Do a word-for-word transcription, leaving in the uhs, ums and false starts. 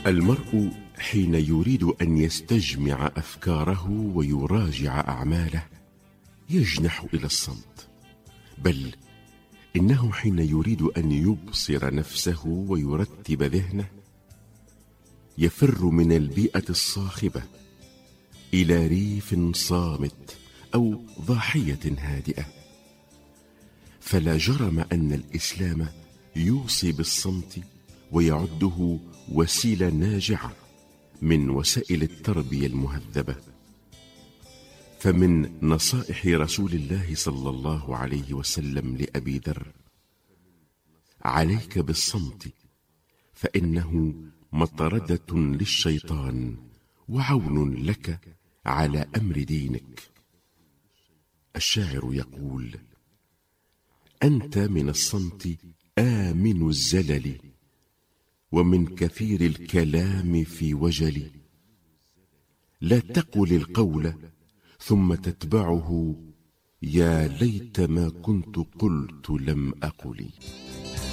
المرء حين يريد أن يستجمع أفكاره ويراجع أعماله يجنح إلى الصمت، بل إنه حين يريد أن يبصر نفسه ويرتب ذهنه يفر من البيئة الصاخبة إلى ريف صامت أو ضاحية هادئة. فلا جرم أن الإسلام يوصي بالصمت ويعده وسيلة ناجعة من وسائل التربية المهذبة. فمن نصائح رسول الله صلى الله عليه وسلم لأبي ذر: عليك بالصمت فإنه مطردة للشيطان وعون لك على أمر دينك. الشاعر يقول: أنت من الصمت آمن الزلل، ومن كثير الكلام في وجل. لا تقل القول ثم تتبعه، يا ليت ما كنت قلت لم أقل.